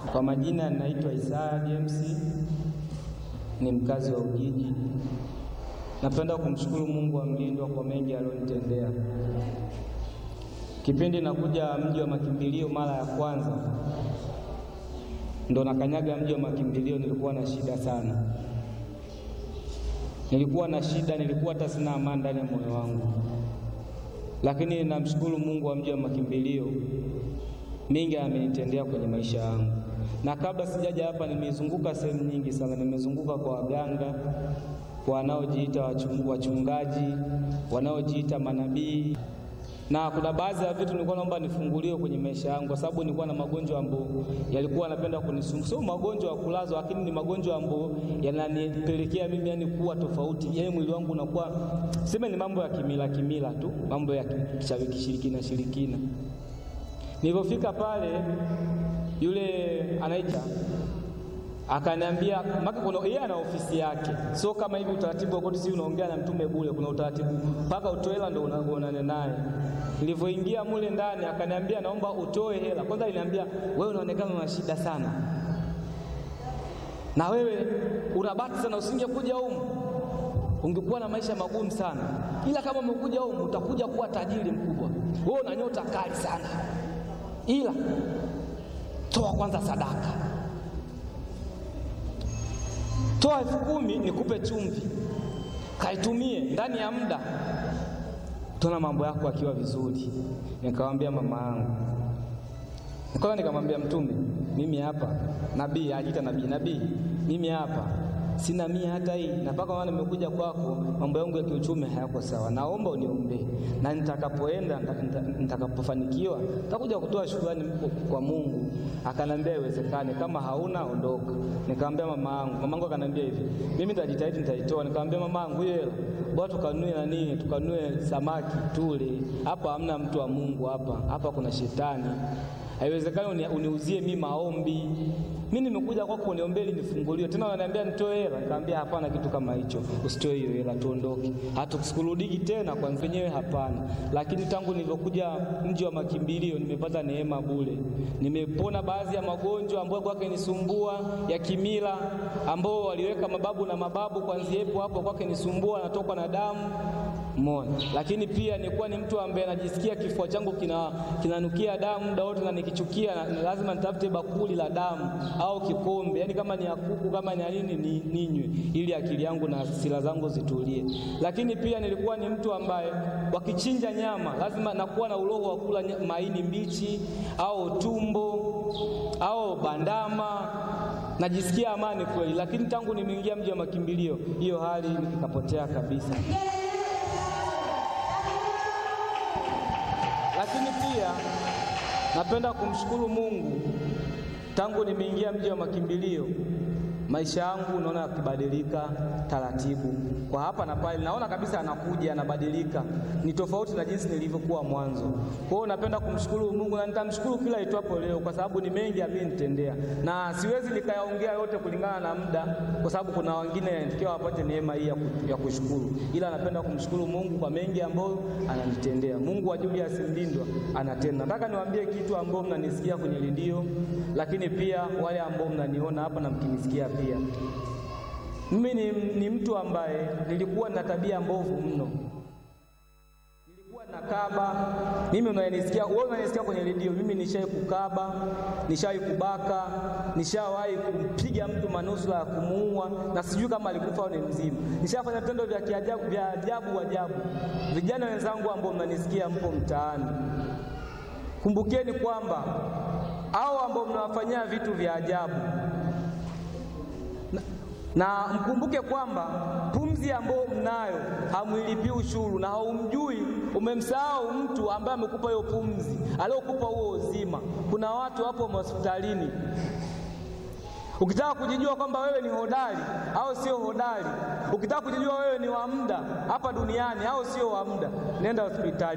Kwa majina naitwa Isaya James, ni mkazi wa Ujiji. Napenda kumshukuru Mungu wa mlindwa kwa mengi aliyonitendea. Kipindi nakuja mji wa makimbilio mara ya kwanza, ndo nakanyaga mji wa makimbilio, nilikuwa na shida sana. Nilikuwa hata sina amani ndani ya moyo wangu. Lakini namshukuru Mungu wa mji wa makimbilio, mengi amenitendea kwenye maisha yangu. Na kabla sijaja hapa nimezunguka sehemu nyingi sana. Nimezunguka kwa waganga, kwa wanaojiita wachungaji, wanaojiita manabii. Na kuna baadhi ya vitu nilikuwa naomba nifunguliwe kwenye maisha yangu, kwa sababu nilikuwa na magonjwa ambayo yalikuwa yanapenda kunisumbua. Sio magonjwa ya kulazwa, lakini ni magonjwa ambayo yananipelekea mimi kuwa tofauti. Mwili wangu unakuwa sema ni mambo ya kimila tu, mambo ya kishirikina. Nilipofika pale, yule anaita akaniambia, maka kuna yeye ana ofisi yake. Sio kama hivi utaratibu wa kodi, si unaongea na mtume bure, kuna utaratibu mpaka utoe hela ndio unaonana naye. Nilipoingia mule ndani akaniambia, naomba utoe hela. Kwanza aliniambia, wewe unaonekana una shida sana, na wewe unabati sana, usingekuja huko ungekuwa na maisha magumu sana, ila kama umekuja huko utakuja kuwa tajiri mkubwa. Wewe una nyota kali sana, ila toa kwanza sadaka. Toa 10,000 nikupe chumvi, kaitumie ndani ya muda, tuna mambo yako akiwa vizuri. Nikamwambia mama yangu, nikamwambia mtume, mimi hapa nabii, ajiita nabii, mimi hapa sina mia hata hii, na mpaka maana nimekuja kwako, mambo yangu ya kiuchumi hayako sawa, naomba uniombee, na nitakapoenda nitakapofanikiwa nitakuja kutoa shukrani kwa Mungu. Akanambia iwezekane, kama hauna ondoka. Nikamwambia mamangu akanambia hivi, mimi nitajitahidi, nitaitoa. Nikamwambia mamangu, hiyo hela bora tukanue samaki tule. Hapa hamna mtu wa Mungu, hapa kuna shetani. Haiwezekani uniuzie mimi maombi. Mimi nimekuja kwako uniombee nifunguliwe. Tena wananiambia nitoe hela. Nikamwambia hapana, kitu kama hicho. Usitoe hiyo hela, tuondoke. Hatukurudiki tena kwa mwenyewe, hapana. Lakini tangu nilipokuja mji wa makimbilio nimepata neema bure. Nimepona baadhi ya magonjwa ambayo kwake nisumbua ya kimila, ambao waliweka mababu na mababu, kuanzia hapo kwake nisumbua, natokwa na damu. Umeona? Lakini pia nilikuwa ni mtu ambaye najisikia kifua changu kinanukia damu muda wote, na nikichukia lazima nitafute bakuli la damu au kikombe, yani kama ni ya kuku, kama ni nini, ninywe ili akili yangu na hasira zangu zitulie. Lakini pia nilikuwa ni mtu ambaye wakichinja nyama lazima nakuwa na uroho wa kula maini mbichi au tumbo au bandama, najisikia amani kweli. Lakini tangu nimeingia mji wa makimbilio, hiyo hali ikapotea kabisa. Lakini pia napenda kumshukuru Mungu, tangu nimeingia mji wa makimbilio maisha yangu naona yakibadilika taratibu. Kwa hapa na pale naona kabisa anakuja, anabadilika, ni tofauti na jinsi nilivyokuwa mwanzo. Kwa hiyo napenda kumshukuru Mungu, na nitamshukuru kila itwapo leo, kwa sababu ni mengi amenitendea, na siwezi nikayaongea yote kulingana na muda, kwa sababu kuna wengine yanatakiwa wapate neema hii ya kushukuru. Ila napenda kumshukuru Mungu kwa mengi ambayo ananitendea. Mungu wa Julius Mlindwa anatenda. Nataka niwaambie kitu ambao mnanisikia kwenye redio, lakini pia wale ambao mnaniona hapa na mkinisikia pia. Mimi ni mtu ambaye nilikuwa na tabia mbovu mno. Nilikuwa nakaba. Mimi wewe unanisikia kwenye redio, mimi nishawahi kukaba, nishawahi kubaka, nishawahi kumpiga mtu manusura ya kumuua, na sijui kama alikufa au ni mzima. Nishafanya vitendo vya ajabu. Vijana wenzangu ambao mnanisikia mpo mtaani, kumbukeni kwamba hao ambao mnawafanyia vitu vya ajabu, na mkumbuke kwamba pumzi ambayo mnayo hamuilipi ushuru, na haumjui, umemsahau mtu ambaye amekupa hiyo pumzi, aliyokupa huo uzima. Kuna watu hapo hospitalini, ukitaka kujijua kwamba wewe ni hodari au sio hodari, ukitaka kujijua wewe ni wa muda hapa duniani au sio wa muda, nenda hospitali.